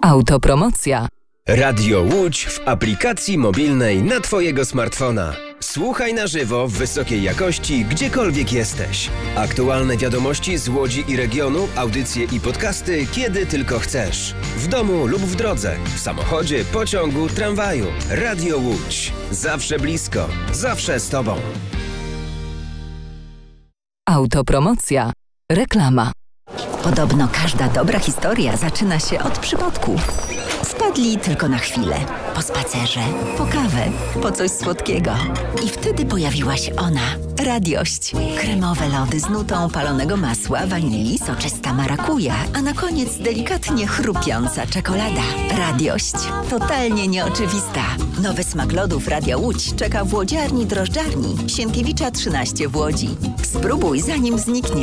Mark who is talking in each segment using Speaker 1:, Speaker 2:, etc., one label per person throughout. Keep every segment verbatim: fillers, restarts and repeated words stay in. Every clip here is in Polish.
Speaker 1: Autopromocja.
Speaker 2: Radio Łódź w aplikacji mobilnej na Twojego smartfona. Słuchaj na żywo w wysokiej jakości, gdziekolwiek jesteś. Aktualne wiadomości z Łodzi i regionu, audycje i podcasty, kiedy tylko chcesz. W domu lub w drodze, w samochodzie, pociągu, tramwaju. Radio Łódź. Zawsze blisko, zawsze z Tobą.
Speaker 1: Autopromocja. Reklama.
Speaker 3: Podobno każda dobra historia zaczyna się od przypadku. Wpadli tylko na chwilę. Po spacerze, po kawę, po coś słodkiego. I wtedy pojawiła się ona. Radiość. Kremowe lody z nutą palonego masła, wanilii, soczysta marakuja, a na koniec delikatnie chrupiąca czekolada. Radiość. Totalnie nieoczywista. Nowy smak lodów Radia Łódź czeka w łodziarni drożdżarni Sienkiewicza trzynaście w Łodzi. Spróbuj zanim zniknie.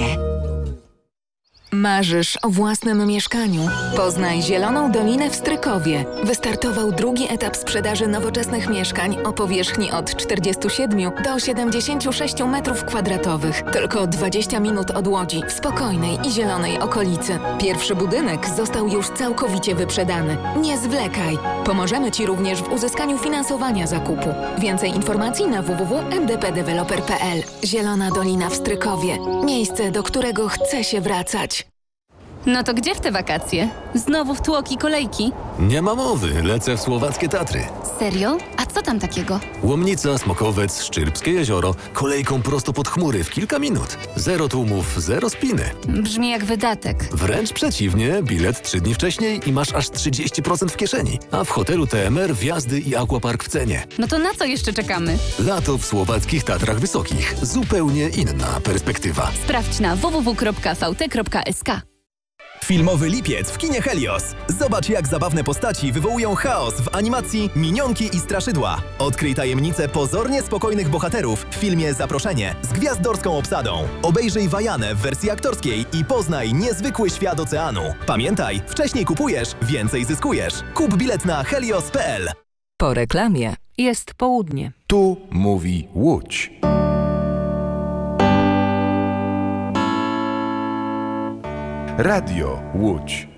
Speaker 4: Marzysz o własnym mieszkaniu? Poznaj Zieloną Dolinę w Strykowie. Wystartował drugi etap sprzedaży nowoczesnych mieszkań o powierzchni od czterdziestu siedmiu do siedemdziesięciu sześciu metrów kwadratowych. Tylko dwadzieścia minut od Łodzi, w spokojnej i zielonej okolicy. Pierwszy budynek został już całkowicie wyprzedany. Nie zwlekaj. Pomożemy Ci również w uzyskaniu finansowania zakupu. Więcej informacji na w w w kropka m d p developer kropka p l. Zielona Dolina w Strykowie. Miejsce, do którego chce się wracać.
Speaker 5: No to gdzie w te wakacje? Znowu w tłoki kolejki?
Speaker 6: Nie ma mowy, lecę w słowackie Tatry.
Speaker 5: Serio? A co tam takiego?
Speaker 6: Łomnica, Smokowiec, Szczyrbskie jezioro, kolejką prosto pod chmury w kilka minut. Zero tłumów, zero spiny.
Speaker 5: Brzmi jak wydatek.
Speaker 6: Wręcz przeciwnie, bilet trzy dni wcześniej i masz aż trzydzieści procent w kieszeni. A w hotelu T M R wjazdy i aquapark w cenie.
Speaker 5: No to na co jeszcze czekamy?
Speaker 6: Lato w słowackich Tatrach Wysokich. Zupełnie inna perspektywa.
Speaker 5: Sprawdź na w w w kropka v t kropka s k.
Speaker 7: Filmowy lipiec w kinie Helios. Zobacz, jak zabawne postaci wywołują chaos w animacji Minionki i Straszydła. Odkryj tajemnicę pozornie spokojnych bohaterów w filmie Zaproszenie z gwiazdorską obsadą. Obejrzyj Wajanę w wersji aktorskiej i poznaj niezwykły świat oceanu. Pamiętaj, wcześniej kupujesz, więcej zyskujesz. Kup bilet na helios kropka p l.
Speaker 1: Po reklamie
Speaker 8: jest południe.
Speaker 9: Tu mówi Łódź. Radio Łódź.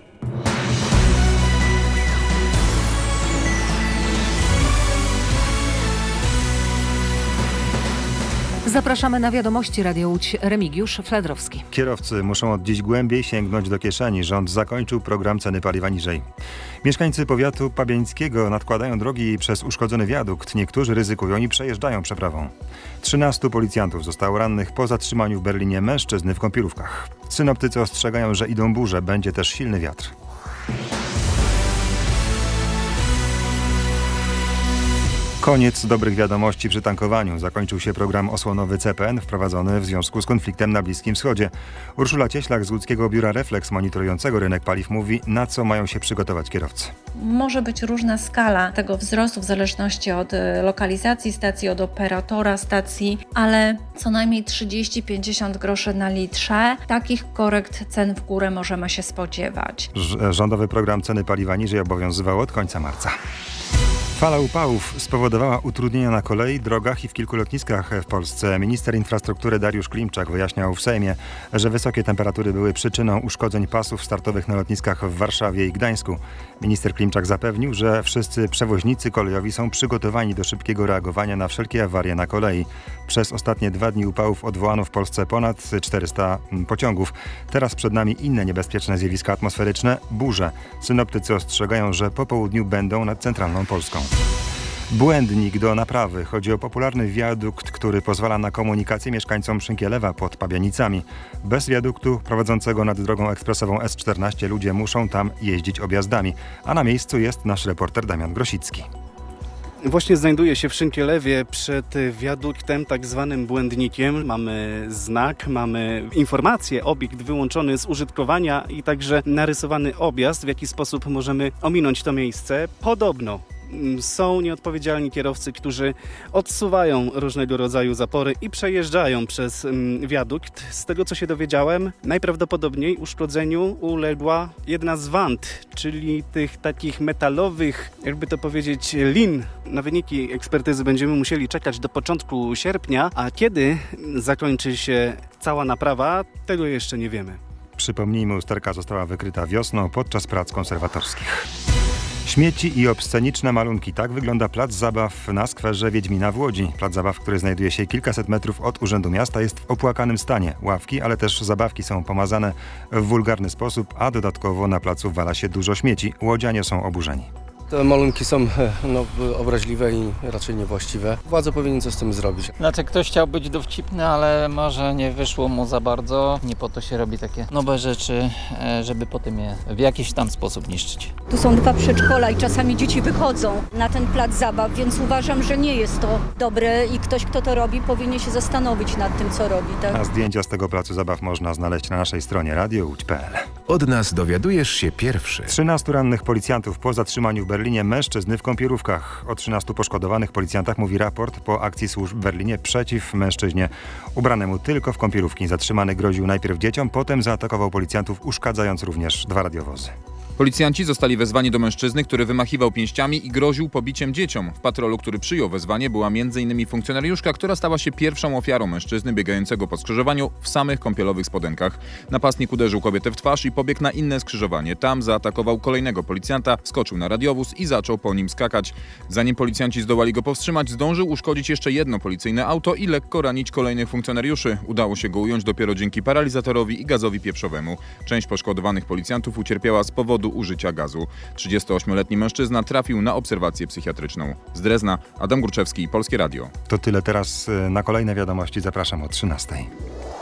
Speaker 8: Zapraszamy na wiadomości Radia Łódź. Remigiusz Fladrowski.
Speaker 10: Kierowcy muszą od dziś głębiej sięgnąć do kieszeni. Rząd zakończył program ceny paliwa niżej. Mieszkańcy powiatu pabiańskiego nadkładają drogi przez uszkodzony wiadukt. Niektórzy ryzykują i przejeżdżają przeprawą. Trzynastu policjantów zostało rannych po zatrzymaniu w Berlinie mężczyzny w kąpielówkach. Synoptycy ostrzegają, że idą burze, będzie też silny wiatr. Koniec dobrych wiadomości przy tankowaniu. Zakończył się program osłonowy C P N wprowadzony w związku z konfliktem na Bliskim Wschodzie. Urszula Cieślak z Łódzkiego Biura Reflex monitorującego rynek paliw mówi, na co mają się przygotować kierowcy.
Speaker 11: Może być różna skala tego wzrostu w zależności od lokalizacji stacji, od operatora stacji, ale co najmniej trzydzieści do pięćdziesięciu groszy na litrze. Takich korekt cen w górę możemy się spodziewać.
Speaker 10: Ż- rządowy program ceny paliwa niżej obowiązywał od końca marca. Fala upałów spowodowała utrudnienia na kolei, drogach i w kilku lotniskach w Polsce. Minister infrastruktury Dariusz Klimczak wyjaśniał w Sejmie, że wysokie temperatury były przyczyną uszkodzeń pasów startowych na lotniskach w Warszawie i Gdańsku. Minister Klimczak zapewnił, że wszyscy przewoźnicy kolejowi są przygotowani do szybkiego reagowania na wszelkie awarie na kolei. Przez ostatnie dwa dni upałów odwołano w Polsce ponad czterysta pociągów. Teraz przed nami inne niebezpieczne zjawiska atmosferyczne – burze. Synoptycy ostrzegają, że po południu będą nad centralną Polską. Błędnik do naprawy. Chodzi o popularny wiadukt, który pozwala na komunikację mieszkańcom Szynkielewa pod Pabianicami. Bez wiaduktu prowadzącego nad drogą ekspresową S czternaście ludzie muszą tam jeździć objazdami. A na miejscu jest nasz reporter Damian Grosicki.
Speaker 12: Właśnie znajduję się w Szynkielewie przed wiaduktem, tak zwanym błędnikiem. Mamy znak, mamy informację, obiekt wyłączony z użytkowania i także narysowany objazd, w jaki sposób możemy ominąć to miejsce. Podobno są nieodpowiedzialni kierowcy, którzy odsuwają różnego rodzaju zapory i przejeżdżają przez wiadukt. Z tego, co się dowiedziałem, najprawdopodobniej uszkodzeniu uległa jedna z wand, czyli tych takich metalowych, jakby to powiedzieć, lin. Na wyniki ekspertyzy będziemy musieli czekać do początku sierpnia, a kiedy zakończy się cała naprawa, tego jeszcze nie wiemy.
Speaker 10: Przypomnijmy, usterka została wykryta wiosną podczas prac konserwatorskich. Śmieci i obsceniczne malunki. Tak wygląda plac zabaw na skwerze Wiedźmina w Łodzi. Plac zabaw, który znajduje się kilkaset metrów od Urzędu Miasta, jest w opłakanym stanie. Ławki, ale też zabawki są pomazane w wulgarny sposób, a dodatkowo na placu wala się dużo śmieci. Łodzianie są oburzeni.
Speaker 13: Te malunki są no, obraźliwe i raczej niewłaściwe. Władze powinny coś z tym zrobić.
Speaker 14: Znaczy ktoś chciał być dowcipny, ale może nie wyszło mu za bardzo. Nie po to się robi takie nowe rzeczy, żeby potem je w jakiś tam sposób niszczyć.
Speaker 15: Tu są dwa przedszkola i czasami dzieci wychodzą na ten plac zabaw, więc uważam, że nie jest to dobre i ktoś, kto to robi, powinien się zastanowić nad tym, co robi. Tak?
Speaker 10: A zdjęcia z tego placu zabaw można znaleźć na naszej stronie radio łódź kropka pe el.
Speaker 9: Od nas dowiadujesz się pierwszy.
Speaker 10: trzynastu rannych policjantów po zatrzymaniu w Berlinie mężczyzny w kąpielówkach. O trzynastu poszkodowanych policjantach mówi raport po akcji służb w Berlinie przeciw mężczyźnie ubranemu tylko w kąpielówki. Zatrzymany groził najpierw dzieciom, potem zaatakował policjantów, uszkadzając również dwa radiowozy.
Speaker 16: Policjanci zostali wezwani do mężczyzny, który wymachiwał pięściami i groził pobiciem dzieciom. W patrolu, który przyjął wezwanie, była między innymi funkcjonariuszka, która stała się pierwszą ofiarą mężczyzny biegającego po skrzyżowaniu w samych kąpielowych spodenkach. Napastnik uderzył kobietę w twarz i pobiegł na inne skrzyżowanie. Tam zaatakował kolejnego policjanta, skoczył na radiowóz i zaczął po nim skakać. Zanim policjanci zdołali go powstrzymać, zdążył uszkodzić jeszcze jedno policyjne auto i lekko ranić kolejnych funkcjonariuszy. Udało się go ująć dopiero dzięki paralizatorowi i gazowi pieprzowemu. Część poszkodowanych policjantów ucierpiała z powodu użycia gazu. trzydziestoośmioletni mężczyzna trafił na obserwację psychiatryczną. Z Drezna Adam Górczewski, Polskie Radio.
Speaker 10: To tyle teraz. Na kolejne wiadomości zapraszam o trzynastej.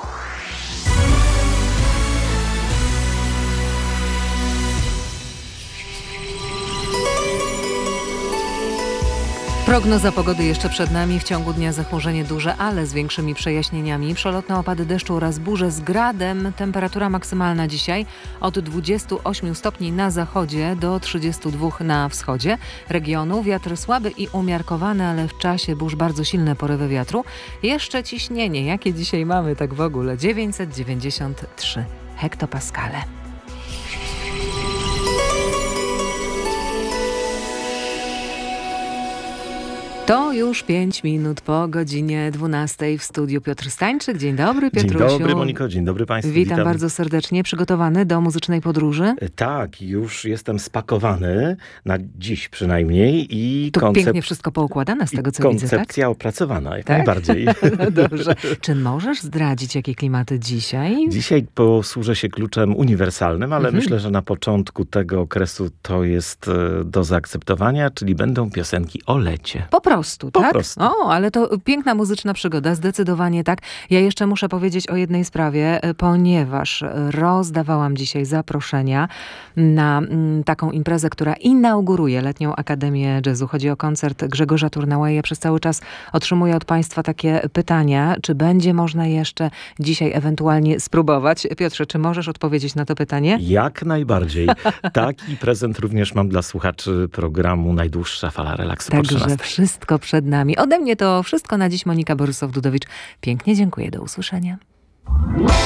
Speaker 8: Prognoza pogody jeszcze przed nami. W ciągu dnia zachmurzenie duże, ale z większymi przejaśnieniami. Przelotne opady deszczu oraz burze z gradem. Temperatura maksymalna dzisiaj od dwudziestu ośmiu stopni na zachodzie do trzydziestu dwóch na wschodzie regionu. Wiatr słaby i umiarkowany, ale w czasie burz bardzo silne porywy wiatru. Jeszcze ciśnienie, jakie dzisiaj mamy tak w ogóle, dziewięćset dziewięćdziesiąt trzy hektopaskale. To już pięć minut po godzinie dwunastej w studiu Piotr Stańczyk. Dzień dobry, Piotrusiu.
Speaker 17: Dzień dobry, Moniko, dzień dobry Państwu.
Speaker 8: Witam,
Speaker 17: Witam
Speaker 8: bardzo serdecznie. Przygotowany do muzycznej podróży?
Speaker 17: Tak, już jestem spakowany, na dziś przynajmniej. I
Speaker 8: tu
Speaker 17: koncept...
Speaker 8: pięknie wszystko poukładane z tego, co widzę, tak?
Speaker 17: Koncepcja opracowana, jak
Speaker 8: tak?
Speaker 17: najbardziej.
Speaker 8: Dobrze. Czy możesz zdradzić, jakie klimaty dzisiaj?
Speaker 17: Dzisiaj posłużę się kluczem uniwersalnym, ale
Speaker 8: mhm.
Speaker 17: myślę, że na początku tego okresu to jest do zaakceptowania, czyli będą piosenki o lecie.
Speaker 8: Po prostu,
Speaker 17: po
Speaker 8: tak?
Speaker 17: Prostu.
Speaker 8: O, ale to piękna muzyczna przygoda, zdecydowanie tak. Ja jeszcze muszę powiedzieć o jednej sprawie, ponieważ rozdawałam dzisiaj zaproszenia na m, taką imprezę, która inauguruje Letnią Akademię Jazzu. Chodzi o koncert Grzegorza Turnała i ja przez cały czas otrzymuję od Państwa takie pytania, czy będzie można jeszcze dzisiaj ewentualnie spróbować. Piotrze, czy możesz odpowiedzieć na to pytanie?
Speaker 17: Jak najbardziej. Taki prezent również mam dla słuchaczy programu Najdłuższa Fala Relaksu po trzynastej.
Speaker 8: Także wszystko przed nami. Ode mnie to wszystko na dziś. Monika Borysow-Dudowicz. Pięknie dziękuję. Do usłyszenia.